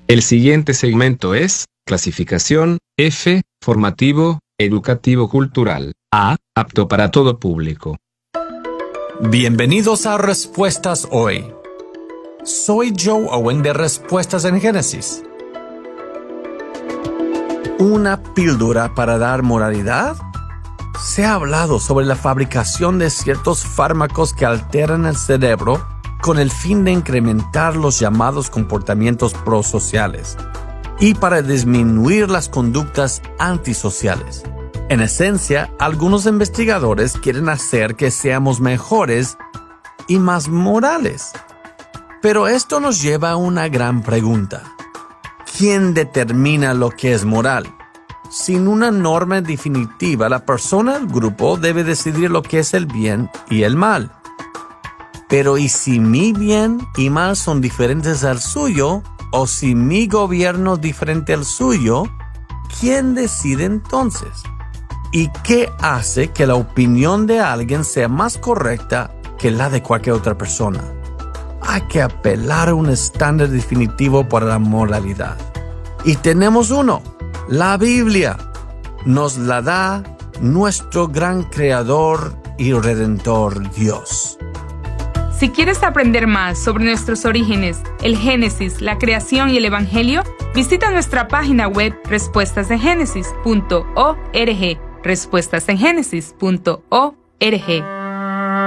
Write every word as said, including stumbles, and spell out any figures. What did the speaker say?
El siguiente segmento es clasificación F, formativo, educativo cultural. A, apto para todo público. Bienvenidos a Respuestas Hoy. Soy Joe Owen de Respuestas en Génesis. ¿Una píldora para dar moralidad? Se ha hablado sobre la fabricación de ciertos fármacos que alteran el cerebro con el fin de incrementar los llamados comportamientos prosociales y para disminuir las conductas antisociales. En esencia, algunos investigadores quieren hacer que seamos mejores y más morales. Pero esto nos lleva a una gran pregunta. ¿Quién determina lo que es moral? Sin una norma definitiva, la persona del grupo debe decidir lo que es el bien y el mal. Pero ¿y si mi bien y mal son diferentes al suyo? ¿O si mi gobierno es diferente al suyo? ¿Quién decide entonces? ¿Y qué hace que la opinión de alguien sea más correcta que la de cualquier otra persona? Hay que apelar a un estándar definitivo para la moralidad. Y tenemos uno. La Biblia nos la da nuestro gran creador y redentor Dios. Si quieres aprender más sobre nuestros orígenes, el Génesis, la creación y el Evangelio, visita nuestra página web respuestas en génesis punto org, respuestas en génesis punto org.